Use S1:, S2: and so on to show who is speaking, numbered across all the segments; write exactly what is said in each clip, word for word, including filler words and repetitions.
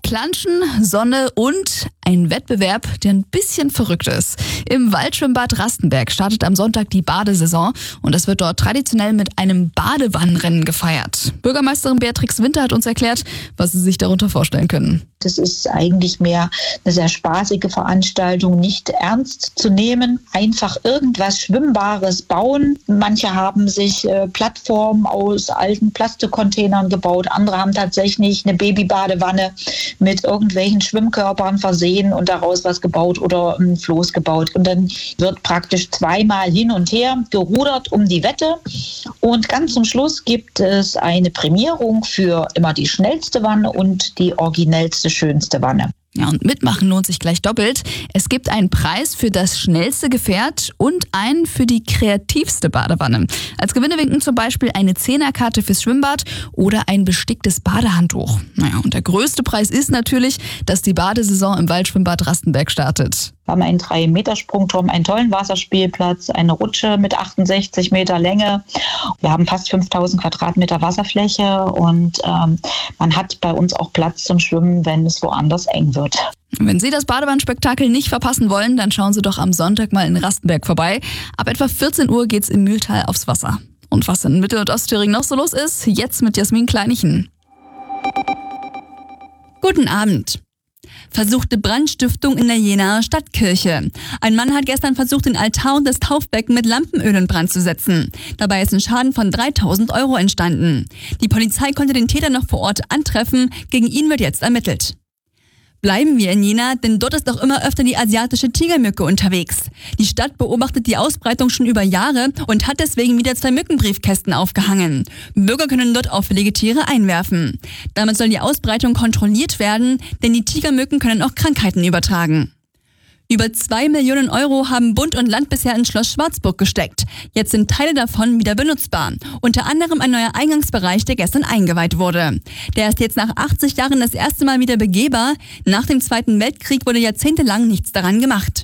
S1: Planschen, Sonne und ein Wettbewerb, der ein bisschen verrückt ist. Im Waldschwimmbad Rastenberg startet am Sonntag die Badesaison und es wird dort traditionell mit einem Badewannenrennen gefeiert. Bürgermeisterin Beatrix Winter hat uns erklärt, was Sie sich darunter vorstellen können.
S2: Das ist eigentlich mehr eine sehr spaßige Veranstaltung, nicht ernst zu nehmen. Einfach irgendwas Schwimmbares bauen. Manche haben sich äh, Plattformen aus alten Plastikcontainern gebaut. Andere haben tatsächlich eine Babybadewanne mit irgendwelchen Schwimmkörpern versehen und daraus was gebaut oder ein Floß gebaut. Und dann wird praktisch zweimal hin und her gerudert um die Wette. Und ganz zum Schluss gibt es eine Prämierung für immer die schnellste Wanne und die originellste, schönste Wanne.
S1: Ja, und mitmachen lohnt sich gleich doppelt. Es gibt einen Preis für das schnellste Gefährt und einen für die kreativste Badewanne. Als Gewinne winken zum Beispiel eine Zehnerkarte fürs Schwimmbad oder ein besticktes Badehandtuch. Naja, und der größte Preis ist natürlich, dass die Badesaison im Waldschwimmbad Rastenberg startet.
S2: Wir haben einen drei Meter Sprungturm, einen tollen Wasserspielplatz, eine Rutsche mit achtundsechzig Meter Länge. Wir haben fast fünftausend Quadratmeter Wasserfläche und ähm, man hat bei uns auch Platz zum Schwimmen, wenn es woanders eng wird.
S1: Wenn Sie das Badewannenspektakel nicht verpassen wollen, dann schauen Sie doch am Sonntag mal in Rastenberg vorbei. Ab etwa vierzehn Uhr geht's im Mühltal aufs Wasser. Und was in Mittel- und Ostthüringen noch so los ist, jetzt mit Jasmin Kleinichen.
S3: Guten Abend. Versuchte Brandstiftung in der Jenaer Stadtkirche. Ein Mann hat gestern versucht, den Altar und das Taufbecken mit Lampenöl in Brand zu setzen. Dabei ist ein Schaden von dreitausend Euro entstanden. Die Polizei konnte den Täter noch vor Ort antreffen. Gegen ihn wird jetzt ermittelt. Bleiben wir in Jena, denn dort ist auch immer öfter die asiatische Tigermücke unterwegs. Die Stadt beobachtet die Ausbreitung schon über Jahre und hat deswegen wieder zwei Mückenbriefkästen aufgehangen. Bürger können dort auffällige Tiere einwerfen. Damit soll die Ausbreitung kontrolliert werden, denn die Tigermücken können auch Krankheiten übertragen. Über zwei Millionen Euro haben Bund und Land bisher ins Schloss Schwarzburg gesteckt. Jetzt sind Teile davon wieder benutzbar. Unter anderem ein neuer Eingangsbereich, der gestern eingeweiht wurde. Der ist jetzt nach achtzig Jahren das erste Mal wieder begehbar. Nach dem Zweiten Weltkrieg wurde jahrzehntelang nichts daran gemacht.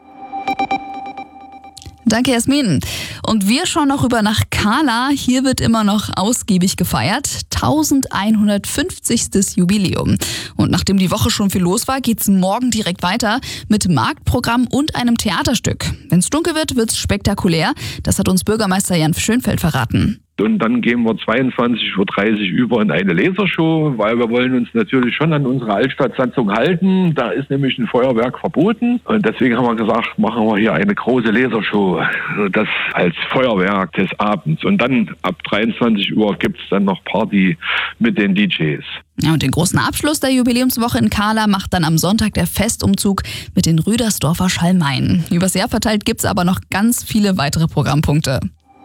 S1: Danke, Jasmin. Und wir schauen noch rüber nach Kala. Hier wird immer noch ausgiebig gefeiert. elfhundertfünfzigstes Jubiläum. Und nachdem die Woche schon viel los war, geht's morgen direkt weiter mit Marktprogramm und einem Theaterstück. Wenn's dunkel wird, wird's spektakulär. Das hat uns Bürgermeister Jan Schönfeld verraten.
S4: Und dann gehen wir zweiundzwanzig Uhr dreißig über in eine Lasershow, weil wir wollen uns natürlich schon an unsere Altstadtsatzung halten. Da ist nämlich ein Feuerwerk verboten. Und deswegen haben wir gesagt, machen wir hier eine große Lasershow. Das als Feuerwerk des Abends. Und dann ab dreiundzwanzig Uhr gibt's dann noch Party mit den D Js.
S1: Ja, und den großen Abschluss der Jubiläumswoche in Kala macht dann am Sonntag der Festumzug mit den Rüdersdorfer Schalmeien. Übers Jahr verteilt gibt's aber noch ganz viele weitere Programmpunkte.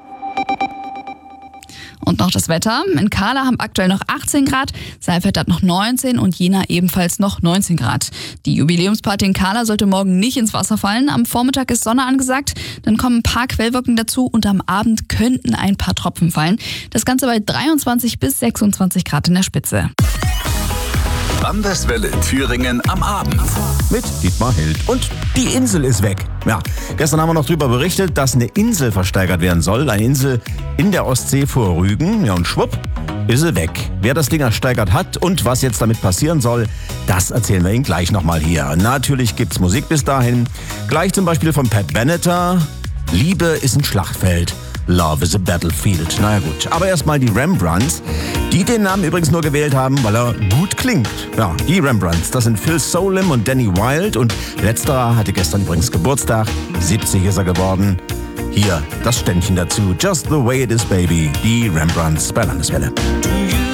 S1: Und noch das Wetter. In Kala haben aktuell noch achtzehn Grad, Saalfeld hat noch neunzehn und Jena ebenfalls noch neunzehn Grad. Die Jubiläumsparty in Kala sollte morgen nicht ins Wasser fallen. Am Vormittag ist Sonne angesagt, dann kommen ein paar Quellwolken dazu und am Abend könnten ein paar Tropfen fallen. Das Ganze bei dreiundzwanzig bis sechsundzwanzig Grad in der Spitze.
S5: Landeswelle Thüringen am Abend.
S6: Mit Dietmar Hild. Und die Insel ist weg. Ja, gestern haben wir noch darüber berichtet, dass eine Insel versteigert werden soll. Eine Insel in der Ostsee vor Rügen. Ja, und schwupp, ist sie weg. Wer das Ding ersteigert hat und was jetzt damit passieren soll, das erzählen wir Ihnen gleich nochmal hier. Natürlich gibt's Musik bis dahin. Gleich zum Beispiel von Pat Benatar. Liebe ist ein Schlachtfeld. Love is a Battlefield. Naja gut, aber erstmal die Rembrandts, die den Namen übrigens nur gewählt haben, weil er gut klingt. Ja, die Rembrandts, das sind Phil Solim und Danny Wilde und letzterer hatte gestern übrigens Geburtstag, siebzig ist er geworden. Hier das Ständchen dazu, Just the Way It Is Baby, die Rembrandts bei Landeswelle.